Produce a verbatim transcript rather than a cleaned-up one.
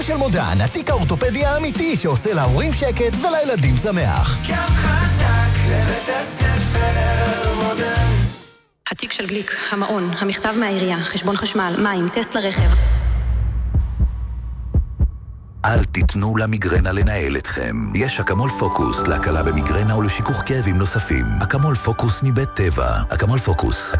של מודן, התיק האורתופדי האמיתי שעושה להורים שקט ולילדים שמח. קו חזק לבית הספר מודן. התיק של גליק, המעון, המכתב מהעירייה, חשבון חשמל, מים, טסט לרכב. אל תיתנו למיגרנה לנהל אתכם. יש אקמול פוקוס להקלה במיגרנה ולשיכוך כאבים נוספים. אקמול פוקוס מבית טבע. אקמול פוקוס